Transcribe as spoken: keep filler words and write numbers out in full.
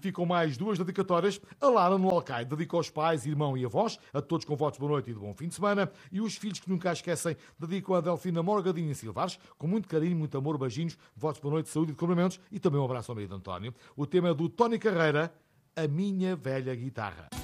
ficam mais duas dedicatórias. A Lara no Alcaide dedica aos pais, irmão e avós, a todos com votos de boa noite e de bom fim de semana. E os filhos que nunca esquecem dedicam a Delfina Morgadinho em Silvares, com muito carinho, muito amor, beijinhos, votos de boa noite, saúde e de cumprimentos, e também um abraço ao marido António. O tema é do Tony Carreira, A Minha Velha Guitarra.